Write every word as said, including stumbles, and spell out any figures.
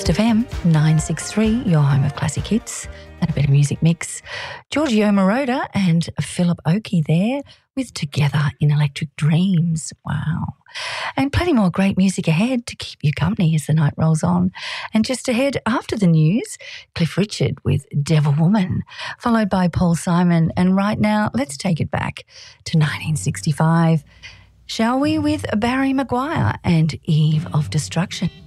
Blast F M nine six three, your home of classic hits and a bit of music mix. Giorgio Moroder and Philip Oakey there with Together in Electric Dreams. Wow. And plenty more great music ahead to keep you company as the night rolls on. And just ahead after the news, Cliff Richard with Devil Woman, followed by Paul Simon. And right now, let's take it back to nineteen sixty-five. Shall we, with Barry Maguire and Eve of Destruction?